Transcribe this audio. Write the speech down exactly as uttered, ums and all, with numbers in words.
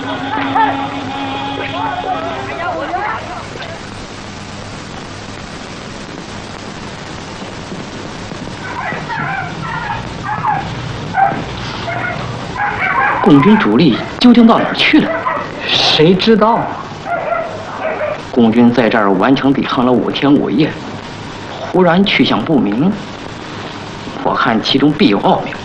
共军主力究竟到哪儿去了？ 谁知道啊？ 共军在这儿顽强抵抗了五天五夜，忽然去向不明，我看其中必有奥妙。